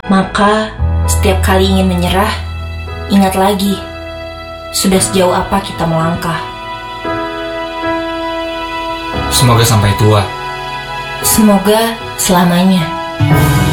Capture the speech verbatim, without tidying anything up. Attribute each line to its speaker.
Speaker 1: Maka, setiap kali ingin menyerah, ingat lagi, sudah sejauh apa kita melangkah.
Speaker 2: Semoga sampai tua.
Speaker 1: Semoga selamanya.